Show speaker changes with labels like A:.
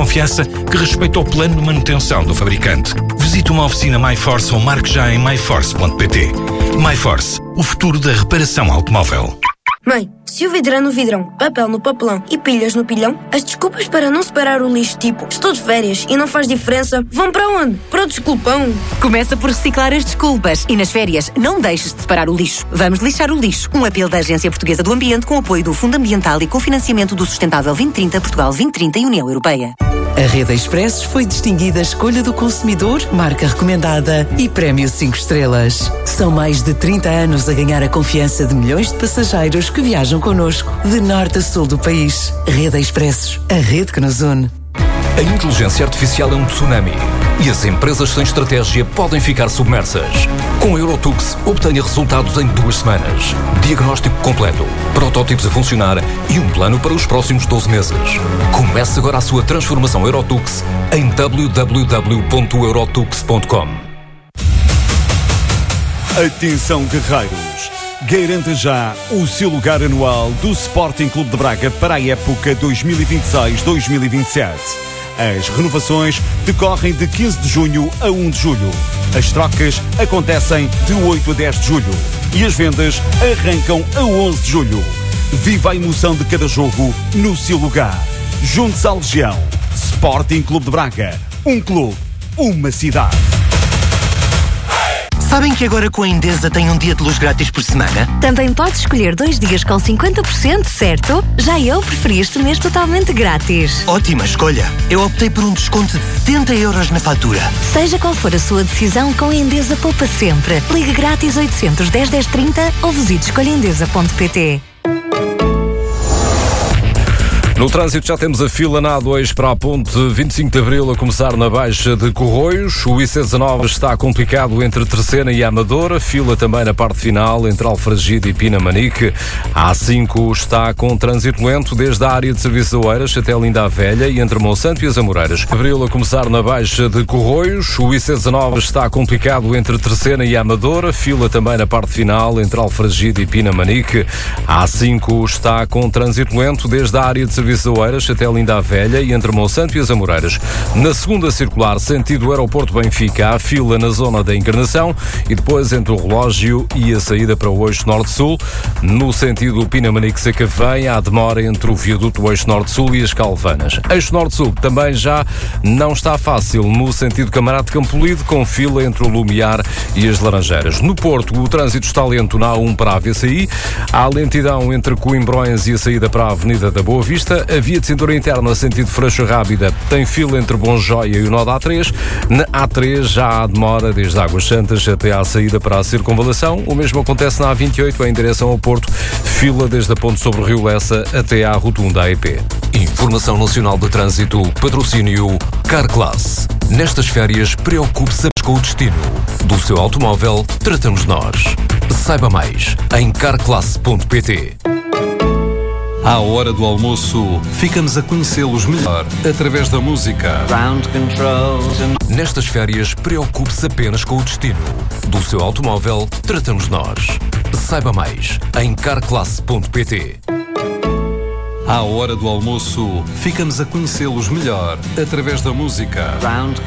A: confiança que respeita o plano de manutenção do fabricante. Visite uma oficina MyForce ou marque já em myforce.pt. MyForce, o futuro da reparação automóvel.
B: Mãe, se o vidro é no vidrão, papel no papelão e pilhas no pilhão, as desculpas para não separar o lixo, tipo estou de férias e não faz diferença, vão para onde? Para o desculpão.
C: Começa por reciclar as desculpas e nas férias não deixes de separar o lixo. Vamos lixar o lixo. Um apelo da Agência Portuguesa do Ambiente com apoio do Fundo Ambiental e com financiamento do Sustentável 2030, Portugal 2030 e União Europeia.
D: A Rede Expressos foi distinguida Escolha do Consumidor, marca recomendada e prémio 5 estrelas. São mais de 30 anos a ganhar a confiança de milhões de passageiros que viajam connosco, de norte a sul do país. Rede Expressos, a rede que nos une.
E: A inteligência artificial é um tsunami e as empresas sem estratégia podem ficar submersas. Com a Eurotux, obtenha resultados em 2 semanas. Diagnóstico completo, protótipos a funcionar e um plano para os próximos 12 meses. Comece agora a sua transformação Eurotux em www.eurotux.com.
F: Atenção, guerreiros! Garanta já o seu lugar anual do Sporting Clube de Braga para a época 2026-2027. As renovações decorrem de 15 de junho a 1 de julho. As trocas acontecem de 8 a 10 de julho. E as vendas arrancam a 11 de julho. Viva a emoção de cada jogo no seu lugar. Junte-se à Legião. Sporting Clube de Braga. Um clube, uma cidade.
G: Sabem que agora com a Endesa tem um dia de luz grátis por semana?
H: Também podes escolher 2 dias com 50%, certo? Já eu preferi este mês totalmente grátis.
G: Ótima escolha. Eu optei por um desconto de 70 euros na fatura.
H: Seja qual for a sua decisão, com a Endesa poupa sempre. Ligue grátis 810 1030 ou visite escolhaendesa.pt.
E: No trânsito já temos a fila na A2 para a ponte 25 de Abril a começar na Baixa de Corroios. O IC19 está complicado entre Terceira e Amadora. Fila também na parte final entre Alfragide e Pinamanique. A A5 está com trânsito lento desde a área de serviço de Oeiras até Linda a Velha e entre Monsanto e as Amoreiras. Abril a começar na Baixa de Corroios. O IC19 está complicado entre Terceira e Amadora. Fila também na parte final entre Alfragide e Pinamanique. A A5 está com trânsito lento desde a área de serviço de Oeiras até Linda a Velha e entre Monsanto e as Amoreiras. Na segunda circular, sentido Aeroporto Benfica, há fila na zona da Encarnação e depois entre o relógio e a saída para o eixo Norte-Sul. No sentido Pinamanique-Sacavém, há demora entre o viaduto eixo Norte-Sul e as Calvanas. Eixo Norte-Sul também já não está fácil no sentido Camarate Campolide, com fila entre o Lumiar e as Laranjeiras. No Porto, o trânsito está lento na A1 para a AVCI. Há lentidão entre Coimbrões e a saída para a Avenida da Boa Vista. A via de cintura interna, sentido Freixo Rábida, tem fila entre Bom Joia e o nó da A3. Na A3 já há demora desde Águas Santas até à saída para a Circunvalação. O mesmo acontece na A28 em direção ao Porto. Fila desde a ponte sobre o Rio Lessa até à rotunda AEP. Informação Nacional de Trânsito, patrocínio Carclass. Nestas férias, preocupe-se com o destino. Do seu automóvel, tratamos nós. Saiba mais em carclass.pt.
I: À hora do almoço, ficamos a conhecê-los melhor através da música.
E: Nestas férias, preocupe-se apenas com o destino. Do seu automóvel, tratamos nós. Saiba mais em carclass.pt.
I: À hora do almoço, ficamos a conhecê-los melhor através da música.